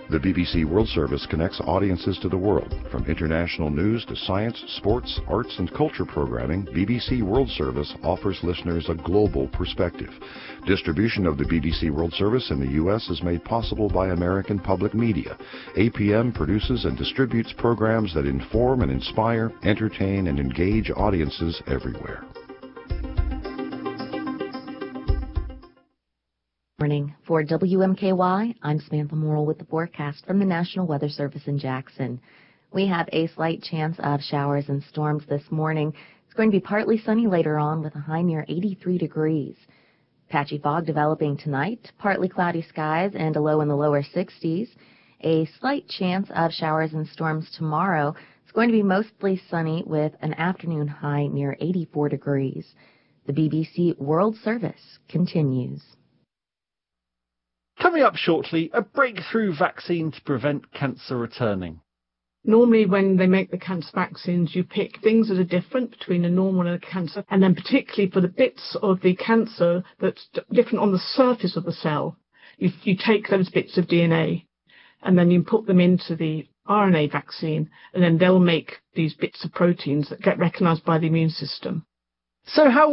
The BBC World Service connects audiences to the world. From international news to science, sports, arts, and culture programming, BBC World Service offers listeners a global perspective. Distribution of the BBC World Service in the U.S. is made possible by American Public Media. APM produces and distributes programs that inform and inspire, entertain, and engage audiences everywhere. Morning. For WMKY, I'm Samantha Morrill with the forecast from the National Weather Service in Jackson. We have a slight chance of showers and storms this morning. It's going to be partly sunny later on with a high near 83 degrees. Patchy fog developing tonight, partly cloudy skies and a low in the lower 60s. A slight chance of showers and storms tomorrow. It's going to be mostly sunny with an afternoon high near 84 degrees. The BBC World Service continues. Coming up shortly, a breakthrough vaccine to prevent cancer returning. Normally when they make the cancer vaccines, you pick things that are different between a normal and a cancer, and then particularly for the bits of the cancer that's different on the surface of the cell, you take those bits of DNA and then you put them into the RNA vaccine, and then they'll make these bits of proteins that get recognized by the immune system. So how